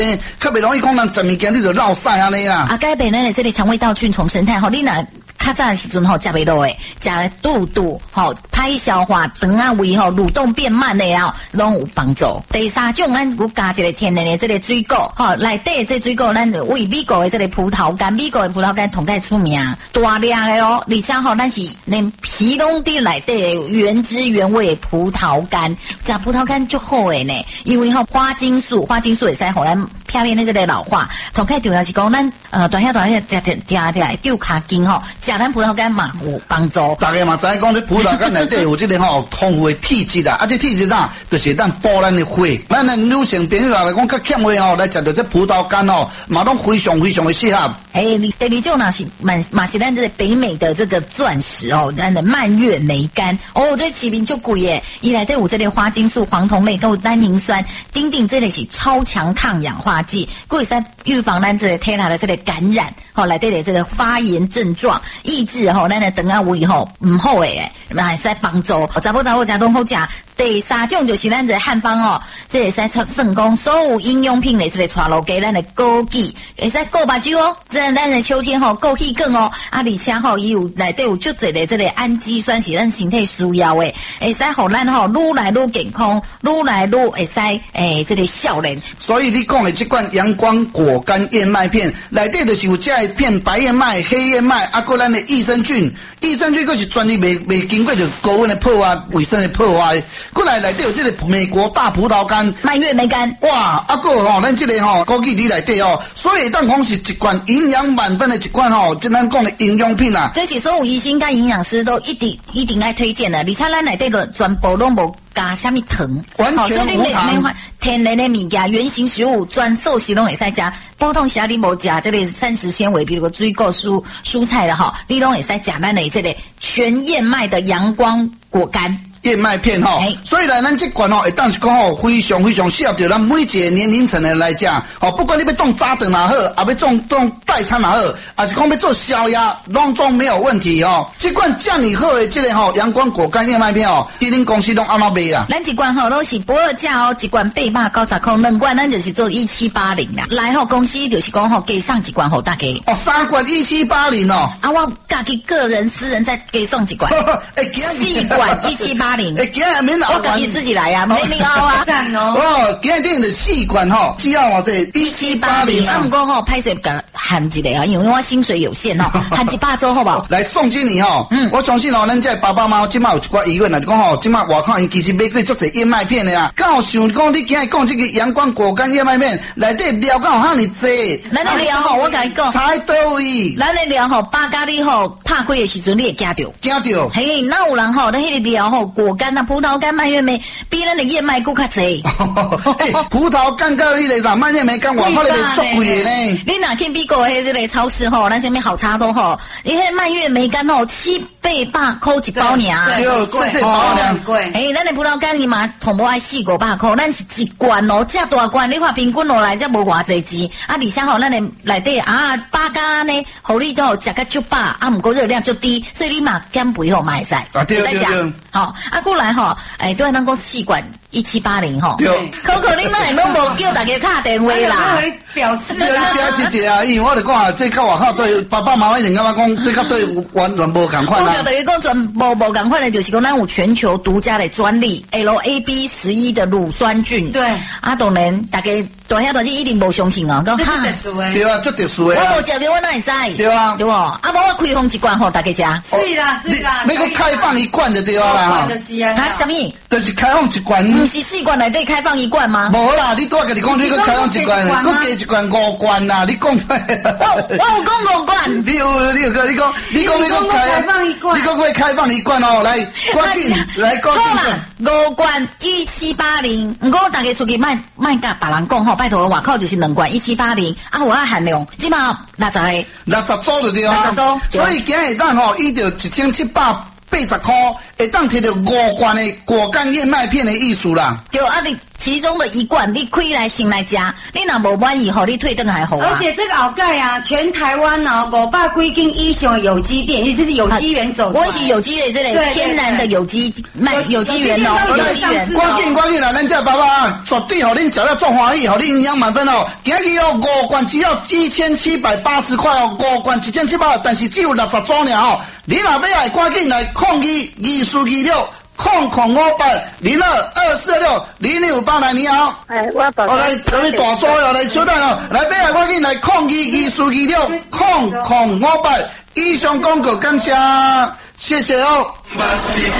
较袂容易讲咱食物件你就落屎安尼啦。 改变咱的这个肠胃道菌丛生态吼，你若较早的时阵吼食袂落诶，食肚肚吼歹消化，肠啊胃吼蠕动变慢的啊，拢有帮助。第三种咱有加一个天然的这个水果，吼内底这水果咱为美国的这个葡萄干，美国的葡萄干同介出名，大量的哦，而且吼咱是连皮拢伫内底的原汁原味的葡萄干，食葡萄干足好诶呢，因为吼花青素会使互咱漂亮的这个老化，同介重要是讲咱大下食丢卡筋吼。食咱葡萄干嘛有帮助。 大家嘛知影讲，这葡萄干内底有这个吼丰富的铁质啊，这铁质啊，就是咱补咱的血。咱的女性朋友来讲，较欠血吼，来食到这葡萄干吼，嘛拢非常非常的适合。 第二种呢是嘛是咱这个北美的这个钻石哦，咱的蔓越莓干哦，这起名就贵耶。伊内底有这个花青素、黄酮类，都有单宁酸，丁这个是超强抗氧化剂，会使预防咱这个体内的这个感染，吼内底的这个发炎症状。抑制吼，咱的肠啊胃吼唔好诶，会使帮助查某食都好食。第三种就是咱这汉方哦，这会使算讲所有营养品的这个带落给咱的枸杞，会使顾目睭哦。这咱的秋天吼枸杞梗哦，而且吼伊有内底有足侪的这个氨基酸是咱身体需要的，会使互咱吼愈来愈健康，愈来愈会使这个少年。 所以你讲的这款阳光果干燕麦片，内底就是有这片白燕麦、黑燕麦，啊，搁咱的益生菌，益生菌佫是专利未经过就高温的破坏、卫生的破坏。过来内底有这个美国大葡萄干、 蔓越莓干， 哇，啊个吼，咱这个吼枸杞里内底哦，所以当讲是一罐营养满分的一罐吼，即咱讲的营养品啊。 这是所有医生跟营养师都一定爱推荐的，而且咱内底的全部拢无加什么糖， 完全无糖， 天然的物件、原型食物、专素食拢会使食。普通时你无食这个膳食纤维，比如水果、蔬菜的哈，你拢会使食咱的这个全燕麦的阳光果干。 燕麦片吼，所以呢，咱这款吼，会当是讲吼，非常非常适合着咱每一个年龄层的来食。吼，不管你要当早顿也好，也要当代餐也好，还是讲要做宵夜，拢总没有问题吼。这款这么好的这个吼阳光果干燕麦片哦，伫恁公司拢安怎卖啊？ 咱一罐吼拢是不二价哦，一罐890块，两罐咱就是做1780啦。来吼，公司就是讲吼，加送一罐吼大家。 哦，3罐1780哦。 啊，我家己个人私人再加送一罐，4罐1780。我自己自己来呀，没你熬啊！赞哦！ 哦，今日订的4罐吼，只要我这1780。 啊，不过吼，拍摄个含一个啊，因为我薪水有限哦，含100周好不好？ 来送经理吼，我相信哦，咱这爸爸妈妈今麦有一寡医院啦，就讲吼，今麦外口因其实买过足侪燕麦片的啦。刚好想讲你今日讲这个阳光果干燕麦片，内底料敢有遐尼济？ 咱的料吼，我甲你讲， 差倒位？ 咱的料吼，八家你吼拍开的时阵，你会惊到。嘿，那有人吼，咱迄个料吼。果干啊，葡萄干、蔓越莓比咱的燕麦更较济。 葡萄干跟迄个啥蔓越莓干，外口那个足贵的呢。 你若去美国迄个超市吼，咱什么好差都吼，你迄蔓越莓干吼700-800块一包尔。 对，贵包尔。 贵。咱的葡萄干伊嘛同无爱400-500块，咱是一罐哦，这大罐，你看平均落来才无偌济钱。啊，而且吼，咱的内底啊8家呢，互你都食个足饱，啊，毋过热量足低，所以你嘛减肥吼嘛会使。 啊，对。 好。啊，过来吼，对，咱讲4罐1780吼。 对。 可恁拢无叫大家打电话啦。 你表示一下，因为我就讲啊，这甲外口对爸爸妈妈人感觉讲，这甲对完全无共款啦。 我就等于讲全部无共款的，就是讲咱有全球独家的专利 LAB11的乳酸菌。 对。 啊，当然大家大遐大姐一定无相信哦，讲哈。特殊的。 对啊，最特殊的。 我无食过，我哪会知？ 对啊。 对无？啊，无我开放一罐互大家食。 是啦。 要个开放1罐就对啦。 啊，什么？ 就是开放1罐。 不是4罐内底开放1罐吗？ 无啦，你多甲你讲，你个开放1罐，佮加1罐5罐啦，你讲出来。 我有讲5罐。 你讲开放1罐，你讲会开放1罐哦，来，赶紧来讲。 好啦，5罐1780，不过大家出去卖甲别人讲吼，拜托外口就是2罐1780，啊，有含量，起码 60组就对啊。60组，所以今日咱吼，伊就1780块，会当摕到5罐的果干燕麦片的意思啦。 就啊，你其中的一罐，你开来先来吃，你若无满意，你退灯还好啊。 而且这个后盖啊，全台湾500几间以上的有机店，也就是有机园走出来。 我是有机的这类天然的有机卖有机园哦，有机园。 关键啦，咱这爸爸绝对互恁食了足欢喜，互恁营养满分哦。今日5罐只要1780块哦，5罐1780，但是只有60组尔哦。你若要来，赶紧来022426。002462460258来你好， 我宝宝， 来什么大组哦，来小等哦，来买来赶紧来0224260058，以上广告感谢，谢谢哦。